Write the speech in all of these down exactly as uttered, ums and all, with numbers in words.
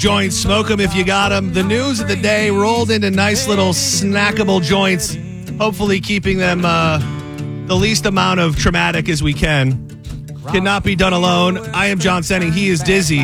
joints. Smoke them if you got them. The news of the day rolled into nice little snackable joints, hopefully keeping them uh, the least amount of traumatic as we can. Cannot be done alone. I am John Senning. He is Dizzy.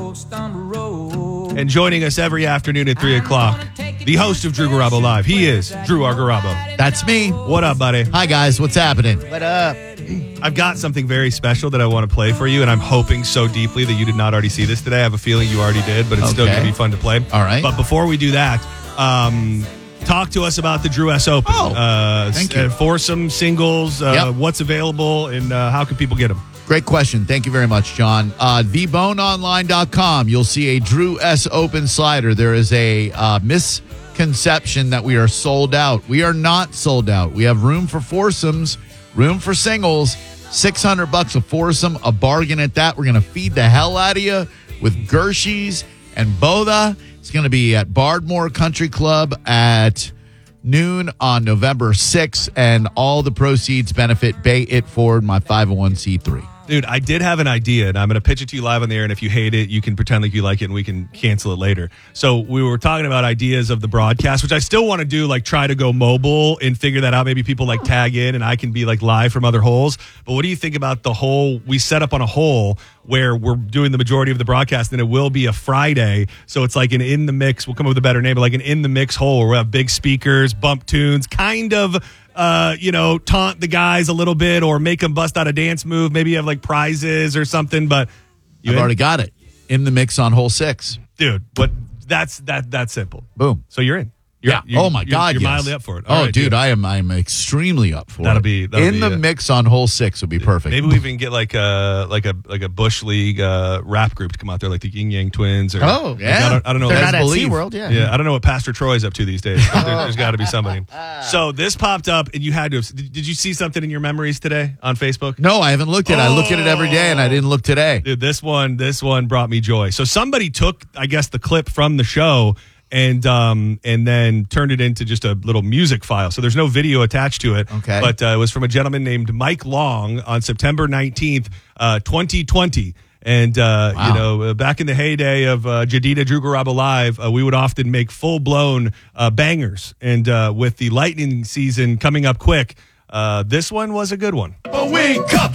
And joining us every afternoon at three o'clock, the host of Drew Garabo Live. He is Drew R. Garabo. That's me. What up, buddy? Hi, guys. What's happening? What up? I've got something very special that I want to play for you, and I'm hoping so deeply that you did not already see this today. I have a feling you already did, but it's Okay. still going to be fun to play. All right. But before we do that, um, talk to us about the Drew S. Open. Oh, uh, thank s- you. uh, foursome, singles, uh, Yep. what's available, and uh, how can people get them? Great question. Thank you very much, John. Uh, the bone online dot com. You'll see a Drew S. Open slider. There is a uh, misconception that we are sold out. We are not sold out. We have room for foursomes, room for singles. six hundred bucks a foursome, a bargain at that. We're going to feed the hell out of you with Gershie's and Boda. It's going to be at Bardmore Country Club at noon on November sixth, and all the proceeds benefit Bay It Forward, my five oh one c three. Dude, I did have an idea, and I'm going to pitch it to you live on the air, and if you hate it, you can pretend like you like it, and we can cancel it later. So we were talking about ideas of the broadcast, which I still want to do, like try to go mobile and figure that out. Maybe people like tag in, and I can be like live from other holes. But what do you think about the whole, we set up on a hole where we're doing the majority of the broadcast, and it will be a Friday. So it's like an in the mix, we'll come up with a better name, but like an in the mix hole where we'll have big speakers, bump tunes, kind of Uh, you know, taunt the guys a little bit or make them bust out a dance move. Maybe you have like prizes or something, but you I've in? already got it in the mix on hole six. Dude, but that's that that's simple. Boom. So you're in. You're, Yeah. you're- oh my you're- God. You're yes. mildly up for it. All oh, right, dude, I am. I am extremely up for That'll it. be- that'll in be, the uh, mix on hole six would be perfect. Maybe we even get like a like a like a Bush League uh, rap group to come out there, like the Yin Yang Twins. Or, Oh, like, yeah. I don't, I don't know. They're Let's not at believe. SeaWorld, yeah. Yeah, I don't know what Pastor Troy's up to these days. But there, there's got to be somebody. So this popped up, and you had to. Have, did, did you see something in your memories today on Facebook? no, I haven't looked at it. I look at it every day, and I didn't look today. Dude, this one, this one brought me joy. So somebody took, I guess, the clip from the show and um and then turned it into just a little music file. So there's no video attached to it. Okay. But uh, it was from a gentleman named Mike Long on September nineteenth, uh, twenty twenty. And, uh, Wow. you know, uh, back in the heyday of uh, Jadida Drew Garabo Live, uh, we would often make full-blown uh, bangers. And uh, with the lightning season coming up quick, uh, this one was a good one. A wake up.